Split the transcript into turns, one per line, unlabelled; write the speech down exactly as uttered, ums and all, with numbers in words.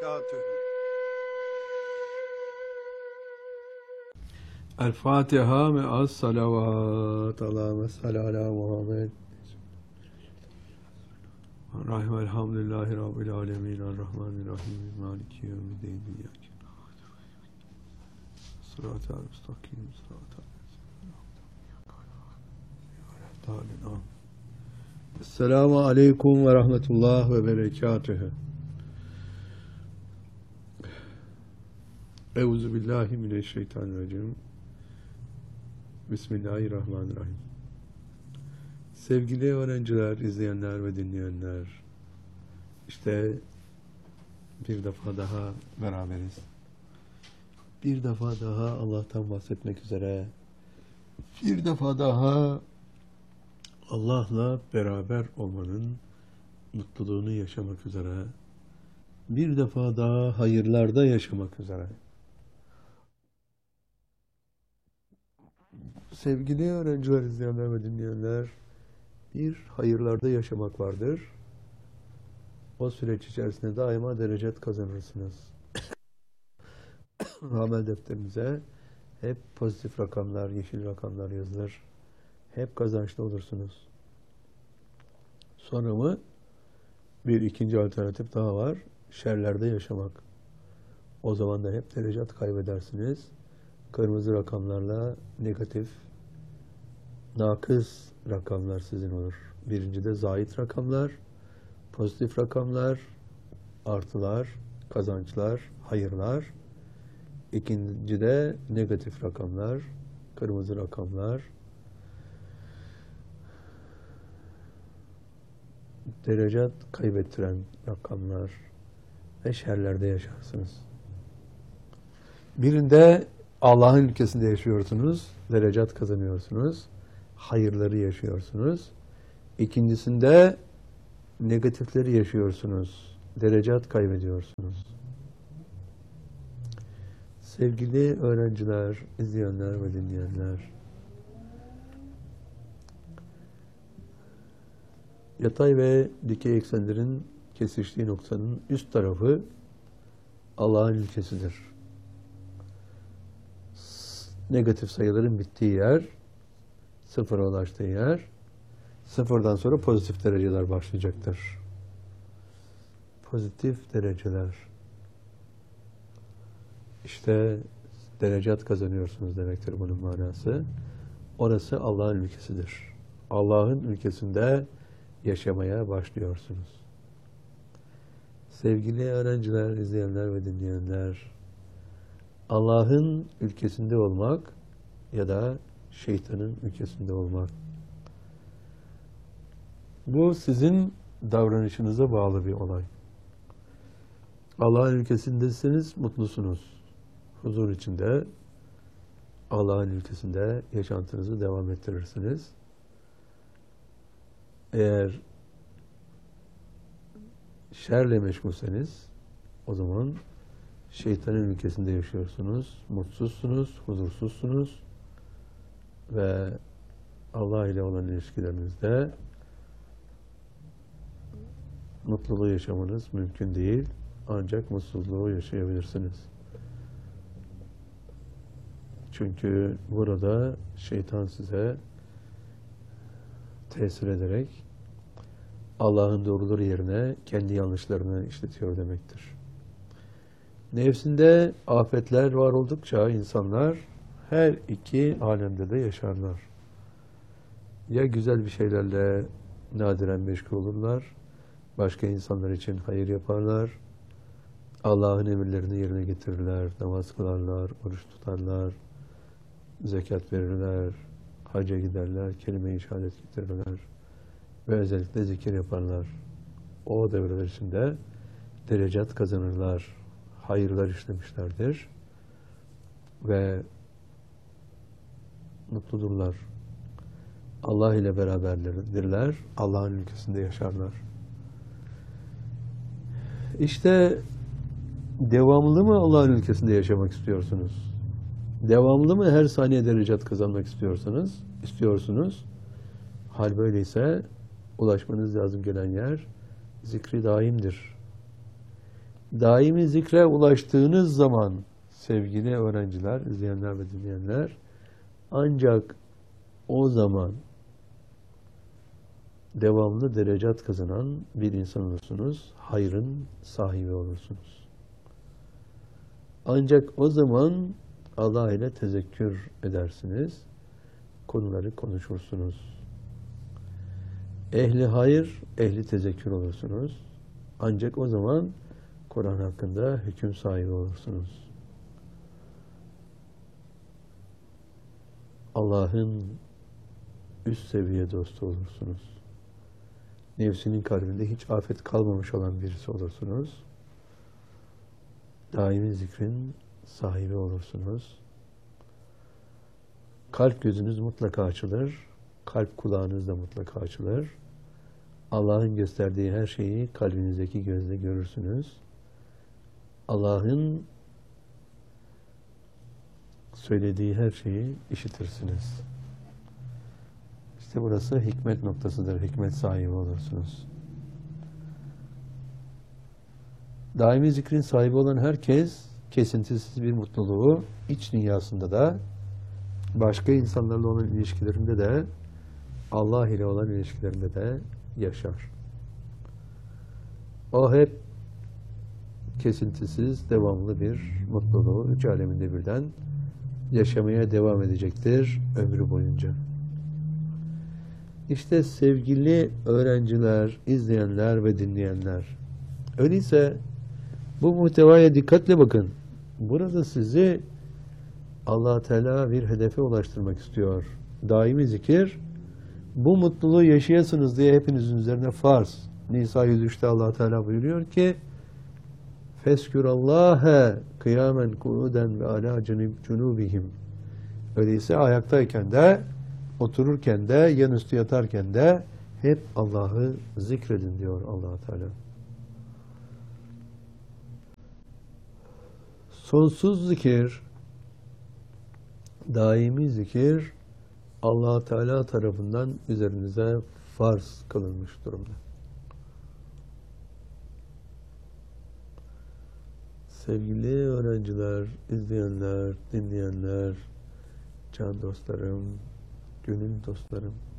وبركاته.
الفاتحة مع الصلوات. اللهم صل على محمد. الرحمن الحمد لله رب العالمين الرحمن الرحيم مالك يوم الدين إياك نعبد صراط المستقيم صراط الذين. Esselamu Aleyküm ve Rahmetullah ve Berekatühü. Euzu billahi mineşşeytanirracim. Bismillahirrahmanirrahim. Sevgili öğrenciler, izleyenler ve dinleyenler, işte bir defa daha beraberiz. Bir defa daha Allah'tan bahsetmek üzere, bir defa daha Allah'la beraber olmanın mutluluğunu yaşamak üzere, bir defa daha hayırlarda yaşamak üzere. Sevgili öğrenciler, izleyenler ve dinleyenler, bir hayırlarda yaşamak vardır. O süreç içerisinde daima derecet kazanırsınız. Amel defterinize hep pozitif rakamlar, yeşil rakamlar yazılır. Hep kazançlı olursunuz. Sonra mı? Bir ikinci alternatif daha var. Şerlerde yaşamak. O zaman da hep derecat kaybedersiniz. Kırmızı rakamlarla negatif, nakıs rakamlar sizin olur. Birincide zahit rakamlar, pozitif rakamlar, artılar, kazançlar, hayırlar. İkincide negatif rakamlar, kırmızı rakamlar, derecat kaybettiren rakamlar ve şerlerde yaşarsınız. Birinde Allah'ın ülkesinde yaşıyorsunuz, derecat kazanıyorsunuz, hayırları yaşıyorsunuz. İkincisinde negatifleri yaşıyorsunuz, derecat kaybediyorsunuz. Sevgili öğrenciler, izleyenler ve dinleyenler, yatay ve dikey eksenlerin kesiştiği noktanın üst tarafı Allah'ın ülkesidir. Negatif sayıların bittiği yer, sıfıra ulaştığı yer, sıfırdan sonra pozitif dereceler başlayacaktır. Pozitif dereceler. İşte derecat kazanıyorsunuz demektir bunun manası. Orası Allah'ın ülkesidir. Allah'ın ülkesinde yaşamaya başlıyorsunuz. Sevgili öğrenciler, izleyenler ve dinleyenler, Allah'ın ülkesinde olmak ya da şeytanın ülkesinde olmak. Bu sizin davranışınıza bağlı bir olay. Allah'ın ülkesindesiniz, mutlusunuz. Huzur içinde, Allah'ın ülkesinde yaşantınızı devam ettirirsiniz. Eğer şerle meşgulseniz, o zaman şeytanın ülkesinde yaşıyorsunuz, mutsuzsunuz, huzursuzsunuz ve Allah ile olan ilişkilerinizde mutluluğu yaşamanız mümkün değil. Ancak mutsuzluğu yaşayabilirsiniz. Çünkü burada şeytan size tesir ederek Allah'ın doğruları yerine kendi yanlışlarını işletiyor demektir. Nefsinde afetler var oldukça insanlar her iki alemde de yaşarlar. Ya güzel bir şeylerle nadiren meşgul olurlar, başka insanlar için hayır yaparlar, Allah'ın emirlerini yerine getirirler, namaz kılarlar, oruç tutarlar, zekat verirler, hacca giderler, kelime-i şehadet getirirler ve özellikle zikir yaparlar. O devreler içinde derecat kazanırlar, hayırlar işlemişlerdir ve mutludurlar. Allah ile beraberdirler, Allah'ın ülkesinde yaşarlar. İşte devamlı mı Allah'ın ülkesinde yaşamak istiyorsunuz? Devamlı mı her saniye derecat kazanmak istiyorsunuz? İstiyorsunuz. Hal böyleyse ulaşmanız lazım gelen yer zikri daimdir. Daimi zikre ulaştığınız zaman sevgili öğrenciler, izleyenler ve dinleyenler, ancak o zaman devamlı derecat kazanan bir insan olursunuz. Hayrın sahibi olursunuz. Ancak o zaman Allah ile tezekkür edersiniz. Konuları konuşursunuz. Ehli hayır, ehli tezekkür olursunuz. Ancak o zaman Kur'an hakkında hüküm sahibi olursunuz. Allah'ın üst seviye dostu olursunuz. Nefsinin kalbinde hiç afet kalmamış olan birisi olursunuz. Daimi zikrin sahibi olursunuz. Kalp gözünüz mutlaka açılır. Kalp kulağınız da mutlaka açılır. Allah'ın gösterdiği her şeyi kalbinizdeki gözle görürsünüz. Allah'ın söylediği her şeyi işitirsiniz. İşte burası hikmet noktasıdır. Hikmet sahibi olursunuz. Daimi zikrin sahibi olan herkes kesintisiz bir mutluluğu iç dünyasında da, başka insanlarla olan ilişkilerinde de, Allah ile olan ilişkilerinde de yaşar. O hep kesintisiz, devamlı bir mutluluğu üç aleminde birden yaşamaya devam edecektir ömrü boyunca. İşte sevgili öğrenciler, izleyenler ve dinleyenler, öyleyse bu muhtevaya dikkatle bakın. Burada sizi Allah Teala bir hedefe ulaştırmak istiyor. Daimi zikir, bu mutluluğu yaşayasınız diye hepinizin üzerine farz. Nisa yüz üçte Allah Teala buyuruyor ki: "Feskürallâhe kıyamen kuuden ve alâ cunubihim." Öyleyse ayaktayken de, otururken de, yanüstü yatarken de hep Allah'ı zikredin diyor Allah Teala. Sonsuz zikir, daimi zikir Allah Teala tarafından üzerinize farz kılınmış durumda. Sevgili öğrenciler, izleyenler, dinleyenler, can dostlarım, gönül dostlarım,